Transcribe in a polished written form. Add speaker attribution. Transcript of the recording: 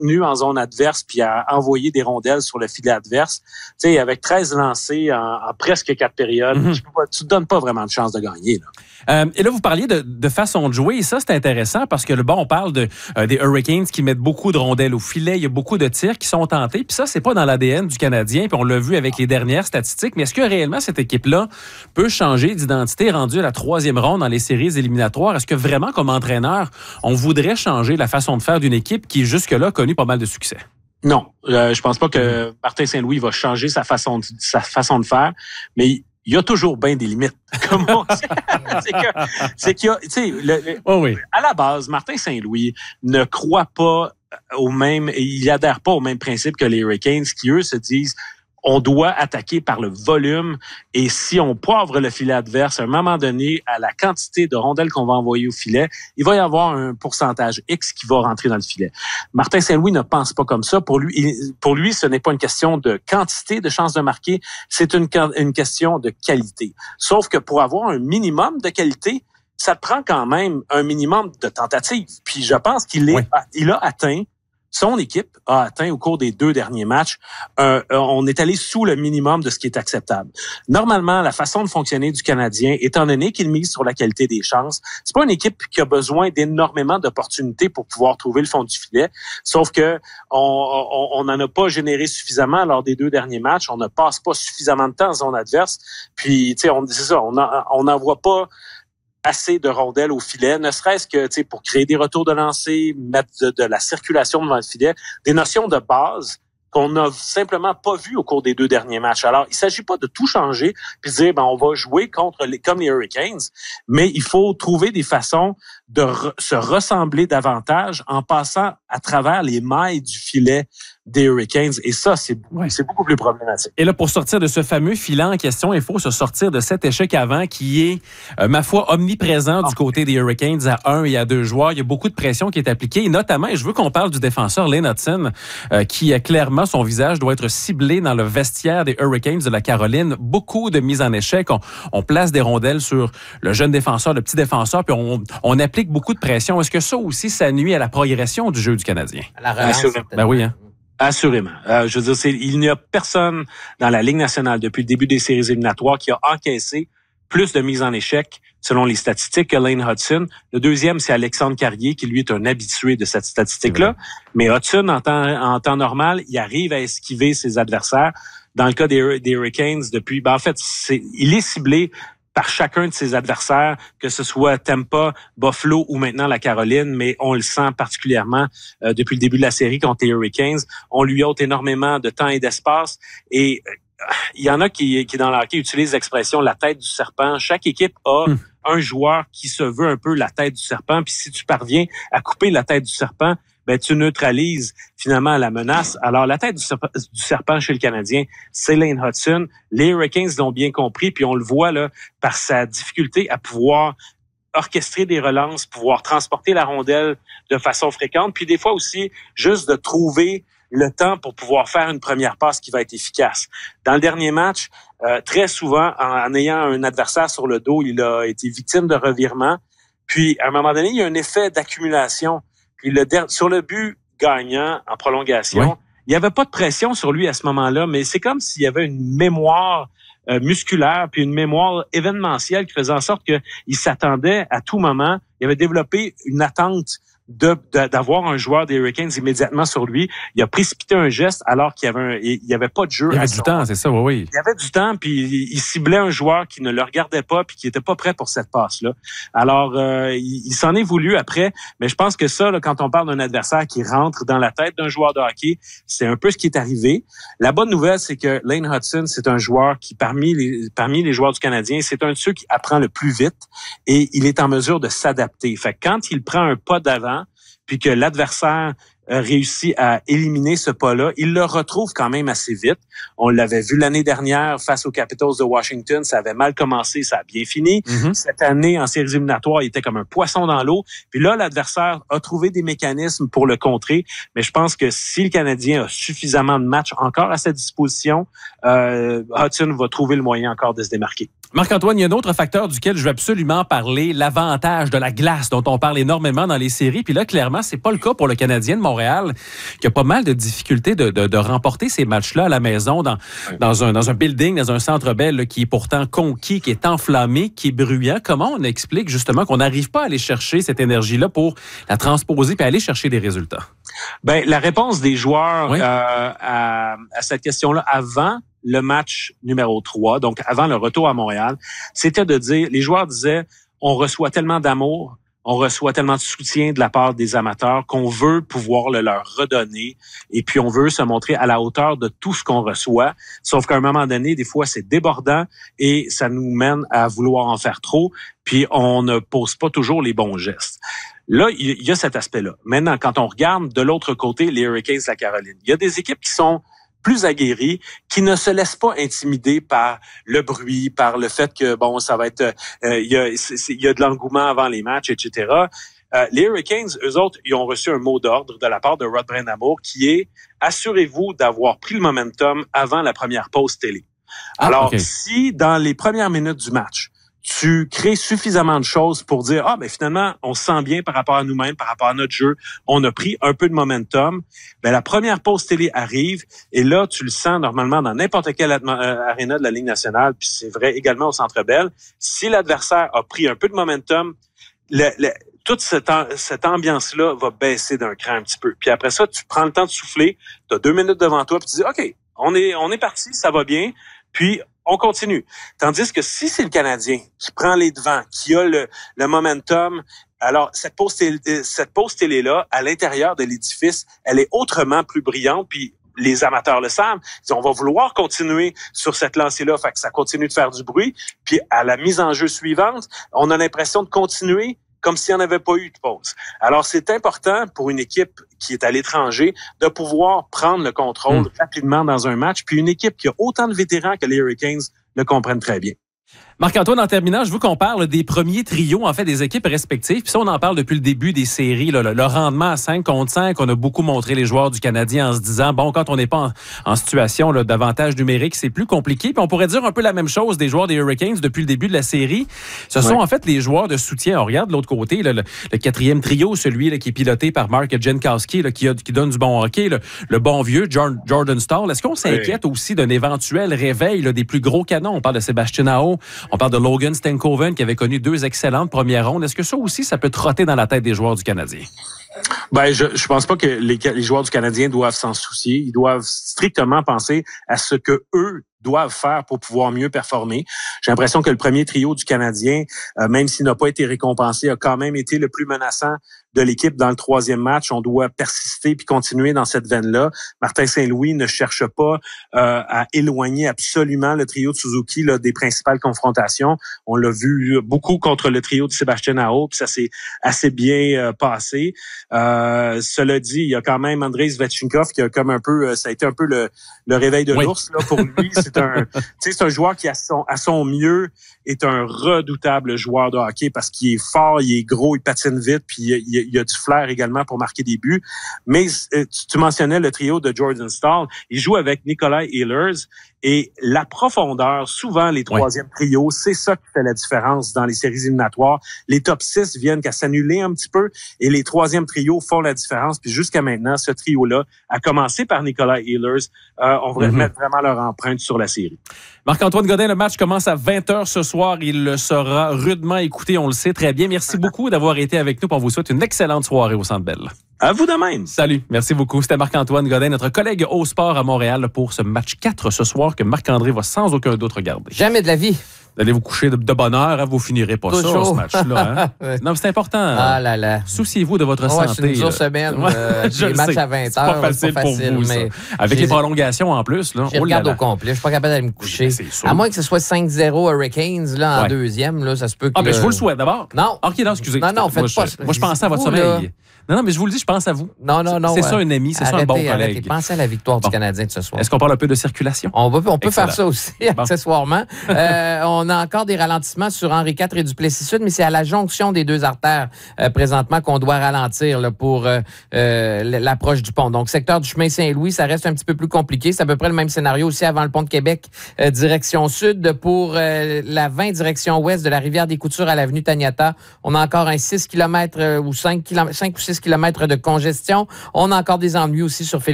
Speaker 1: retenu en zone adverse puis à envoyer des rondelles sur le filet adverse. Tu sais, avec 13 lancés en presque 4 périodes, tu te donnes pas vraiment de chance de gagner, là.
Speaker 2: Et là, vous parliez de façon de jouer, et ça, c'est intéressant parce que, on parle des Hurricanes qui mettent beaucoup de rondelles au filet, il y a beaucoup de tirs qui sont tentés, puis ça, c'est pas dans l'ADN du Canadien, puis on l'a vu avec les dernières statistiques, mais est-ce que réellement cette équipe-là peut changer d'identité rendue à la 3e ronde dans les séries éliminatoires? Est-ce que vraiment, comme entraîneur, on voudrait changer la façon de faire d'une équipe qui, jusque-là, a connu pas mal de succès?
Speaker 1: Non, je pense pas que Martin Saint-Louis va changer sa façon de faire, mais il y a toujours bien des limites. C'est qu'il y a, tu sais, à la base, Martin Saint-Louis ne croit pas il adhère pas au même principe que les Hurricanes qui, eux, se disent on doit attaquer par le volume et si on poivre le filet adverse, à un moment donné, à la quantité de rondelles qu'on va envoyer au filet, il va y avoir un pourcentage X qui va rentrer dans le filet. Martin Saint-Louis ne pense pas comme ça. Pour lui, ce n'est pas une question de quantité de chances de marquer, c'est une question de qualité. Sauf que pour avoir un minimum de qualité, ça prend quand même un minimum de tentatives. Puis je pense son équipe a atteint au cours des 2 derniers matchs, on est allé sous le minimum de ce qui est acceptable. Normalement, la façon de fonctionner du Canadien, étant donné qu'il mise sur la qualité des chances, c'est pas une équipe qui a besoin d'énormément d'opportunités pour pouvoir trouver le fond du filet. Sauf que on n'en a pas généré suffisamment lors des 2 derniers matchs. On ne passe pas suffisamment de temps en zone adverse. Puis, tu sais, on n'envoie pas assez de rondelles au filet, ne serait-ce que, tu sais, pour créer des retours de lancer, mettre de la circulation devant le filet, des notions de base qu'on n'a simplement pas vues au cours des 2 derniers matchs. Alors, il s'agit pas de tout changer puis de dire, on va jouer comme les Hurricanes, mais il faut trouver des façons de se ressembler davantage en passant à travers les mailles du filet des Hurricanes. Et ça, c'est beaucoup plus problématique.
Speaker 2: Et là, pour sortir de ce fameux filet en question, il faut se sortir de cet échec avant qui est, ma foi, omniprésent du côté des Hurricanes à 1 et à 2 joueurs. Il y a beaucoup de pression qui est appliquée, et notamment, et je veux qu'on parle du défenseur Lane Hutson, qui clairement, son visage doit être ciblé dans le vestiaire des Hurricanes de la Caroline. Beaucoup de mises en échec. On place des rondelles sur le jeune défenseur, le petit défenseur, puis on applique beaucoup de pression. Est-ce que ça aussi, ça nuit à la progression du jeu du Canadien?
Speaker 3: À la relance.
Speaker 2: Ben oui, hein?
Speaker 1: Assurément. Je veux dire, il n'y a personne dans la Ligue nationale depuis le début des séries éliminatoires qui a encaissé plus de mises en échec, selon les statistiques, que Lane Hutson. Le deuxième, c'est Alexandre Carrier, qui lui est un habitué de cette statistique-là. Mais Hutson, en temps normal, il arrive à esquiver ses adversaires. Dans le cas des Hurricanes, depuis, en fait, il est ciblé par chacun de ses adversaires, que ce soit Tampa, Buffalo ou maintenant la Caroline, mais on le sent particulièrement depuis le début de la série contre les Hurricanes. On lui ôte énormément de temps et d'espace et il y en a qui dans le hockey utilisent l'expression la tête du serpent. Chaque équipe a un joueur qui se veut un peu la tête du serpent, puis si tu parviens à couper la tête du serpent, tu neutralises finalement la menace. Alors, la tête du serpent chez le Canadien, c'est Lane Hutson. Les Hurricanes l'ont bien compris, puis on le voit là par sa difficulté à pouvoir orchestrer des relances, pouvoir transporter la rondelle de façon fréquente, puis des fois aussi juste de trouver le temps pour pouvoir faire une première passe qui va être efficace. Dans le dernier match, très souvent, en ayant un adversaire sur le dos, il a été victime de revirement. Puis, à un moment donné, il y a un effet d'accumulation. Puis sur le but gagnant en prolongation, il n'y avait pas de pression sur lui à ce moment-là, mais c'est comme s'il y avait une mémoire musculaire puis une mémoire événementielle qui faisait en sorte qu'il s'attendait à tout moment. Il avait développé une attente d'avoir un joueur des Hurricanes immédiatement sur lui. Il a précipité un geste alors qu'il y avait pas de jeu.
Speaker 2: Il y avait du temps, c'est ça, oui.
Speaker 1: Il y avait du temps, puis il ciblait un joueur qui ne le regardait pas puis qui était pas prêt pour cette passe-là. Alors, il s'en est voulu après, mais je pense que ça, là, quand on parle d'un adversaire qui rentre dans la tête d'un joueur de hockey, c'est un peu ce qui est arrivé. La bonne nouvelle, c'est que Lane Hutson, c'est un joueur qui, parmi les joueurs du Canadien, c'est un de ceux qui apprend le plus vite et il est en mesure de s'adapter. Fait que quand il prend un pas d'avant, puis que l'adversaire réussit à éliminer ce pas-là, il le retrouve quand même assez vite. On l'avait vu l'année dernière face aux Capitals de Washington, ça avait mal commencé, ça a bien fini. Cette année, en séries éliminatoires, il était comme un poisson dans l'eau. Puis là, l'adversaire a trouvé des mécanismes pour le contrer. Mais je pense que si le Canadien a suffisamment de matchs encore à sa disposition, Hutson va trouver le moyen encore de se démarquer.
Speaker 2: Marc-Antoine, il y a un autre facteur duquel je veux absolument parler, l'avantage de la glace dont on parle énormément dans les séries. Puis là, clairement, c'est pas le cas pour le Canadien de Montréal. Montréal, qui a pas mal de difficultés de remporter ces matchs-là à la maison, dans un building, dans un Centre Bell là, qui est pourtant conquis, qui est enflammé, qui est bruyant. Comment on explique justement qu'on n'arrive pas à aller chercher cette énergie-là pour la transposer puis aller chercher des résultats?
Speaker 1: Ben, la réponse des joueurs à cette question-là avant le match numéro 3, donc avant le retour à Montréal, c'était de dire, les joueurs disaient, on reçoit tellement d'amour, on reçoit tellement de soutien de la part des amateurs qu'on veut pouvoir le leur redonner et puis on veut se montrer à la hauteur de tout ce qu'on reçoit. Sauf qu'à un moment donné, des fois, c'est débordant et ça nous mène à vouloir en faire trop, puis on ne pose pas toujours les bons gestes. Là, il y a cet aspect-là. Maintenant, quand on regarde de l'autre côté les Hurricanes de la Caroline, il y a des équipes qui sont plus aguerris, qui ne se laissent pas intimider par le bruit, par le fait que, bon, ça va être, il y a de l'engouement avant les matchs, etc. Les Hurricanes, eux autres, ils ont reçu un mot d'ordre de la part de Rod Brind'Amour qui est « Assurez-vous d'avoir pris le momentum avant la première pause télé ». Alors, si dans les premières minutes du match, tu crées suffisamment de choses pour dire « finalement, on se sent bien par rapport à nous-mêmes, par rapport à notre jeu. On a pris un peu de momentum. » La première pause télé arrive et là, tu le sens normalement dans n'importe quelle aréna de la Ligue nationale, puis c'est vrai également au Centre Bell. Si l'adversaire a pris un peu de momentum, toute cette ambiance-là va baisser d'un cran un petit peu. Puis après ça, tu prends le temps de souffler, tu as 2 minutes devant toi, puis tu dis « OK, on est parti, ça va bien. » Puis on continue. Tandis que si c'est le Canadien qui prend les devants, qui a le momentum, alors cette pause télé-là, à l'intérieur de l'édifice, elle est autrement plus brillante, puis les amateurs le savent. On va vouloir continuer sur cette lancée-là, fait que ça continue de faire du bruit. Puis à la mise en jeu suivante, on a l'impression de continuer comme s'il n'y en avait pas eu de pause. Alors, c'est important pour une équipe qui est à l'étranger de pouvoir prendre le contrôle rapidement dans un match, puis une équipe qui a autant de vétérans que les Hurricanes le comprennent très bien.
Speaker 2: Marc-Antoine, en terminant, je veux qu'on parle des premiers trios, en fait, des équipes respectives. Puis ça, on en parle depuis le début des séries. Là, le rendement à 5 contre 5, on a beaucoup montré les joueurs du Canadien en se disant, bon, quand on n'est pas en situation là, d'avantage numérique, c'est plus compliqué. Puis on pourrait dire un peu la même chose des joueurs des Hurricanes depuis le début de la série. Ce sont en fait les joueurs de soutien. On regarde de l'autre côté, là, le quatrième trio, celui là, qui est piloté par Mark Jankowski, là, qui donne du bon hockey, le bon vieux Jordan Staal. Est-ce qu'on s'inquiète aussi d'un éventuel réveil là, des plus gros canons? On parle de Sébastien Aho, on parle de Logan Stankoven qui avait connu 2 excellentes premières rondes. Est-ce que ça aussi, ça peut trotter dans la tête des joueurs du Canadien?
Speaker 1: Ben, je pense pas que les joueurs du Canadien doivent s'en soucier. Ils doivent strictement penser à ce que eux doivent faire pour pouvoir mieux performer. J'ai l'impression que le premier trio du Canadien, même s'il n'a pas été récompensé, a quand même été le plus menaçant de l'équipe dans le 3e match. On doit persister puis continuer dans cette veine-là. Martin Saint-Louis ne cherche pas à éloigner absolument le trio de Suzuki là, des principales confrontations. On l'a vu beaucoup contre le trio de Sébastien Aho, puis ça s'est assez bien passé. Cela dit, il y a quand même Andrei Svechnikov qui a comme un peu, ça a été un peu le réveil de l'ours là pour lui. C'est un joueur qui à son mieux est un redoutable joueur de hockey parce qu'il est fort, il est gros, il patine vite, puis il a du flair également pour marquer des buts. Mais tu mentionnais le trio de Jordan Staal. Il joue avec Nikolai Ehlers et la profondeur, souvent les 3e trios, c'est ça qui fait la différence dans les séries éliminatoires. Les top 6 viennent qu'à s'annuler un petit peu et les 3e trios font la différence. Puis jusqu'à maintenant, ce trio-là, à commencer par Nikolai Ehlers, on va mettre vraiment leur empreinte sur la série.
Speaker 2: Marc-Antoine Godin, le match commence à 20h ce soir. Il le sera rudement écouté, on le sait très bien. Merci beaucoup d'avoir été avec nous. On vous souhaite une excellente soirée au Centre Bell.
Speaker 1: À vous de même.
Speaker 2: Salut, merci beaucoup. C'était Marc-Antoine Godin, notre collègue au sport à Montréal pour ce match 4 ce soir que Marc-André va sans aucun doute regarder.
Speaker 3: Jamais de la vie.
Speaker 2: Allez vous coucher de bonne heure, vous finirez pas
Speaker 3: toujours.
Speaker 2: Ça, ce match-là. Hein? Non, mais c'est important.
Speaker 3: Ah là là.
Speaker 2: Souciez-vous de votre santé.
Speaker 3: C'est une dure semaine. Les matchs à 20h,
Speaker 2: c'est pas facile pour vous, mais avec les prolongations en plus. Là,
Speaker 3: je regarde au complet. Je suis pas capable d'aller me coucher. À moins que ce soit 5-0 Hurricanes là, en 2e, là, ça se peut que...
Speaker 2: Ah, ben je vous le souhaite d'abord.
Speaker 3: Non.
Speaker 2: OK, non, excusez.
Speaker 3: Non, faites pas.
Speaker 2: Moi, je pensais à votre sommeil. Non, mais je vous le dis, je pense à vous.
Speaker 3: Non.
Speaker 2: C'est ça un ami, c'est ça un bon collègue.
Speaker 3: Arrêtez. Pensez à la victoire du Canadien de ce soir.
Speaker 2: Est-ce qu'on parle un peu de circulation?
Speaker 3: On peut faire ça aussi, accessoirement. On a encore des ralentissements sur Henri IV et Duplessis-Sud, mais c'est à la jonction des 2 artères présentement qu'on doit ralentir là, pour l'approche du pont. Donc, secteur du chemin Saint-Louis, ça reste un petit peu plus compliqué. C'est à peu près le même scénario aussi avant le pont de Québec, direction sud. Pour la 20 direction ouest de la rivière des Coutures à l'avenue Taniata, on a encore un 6 km ou 5 ou 6 6 km de congestion. On a encore des ennuis aussi sur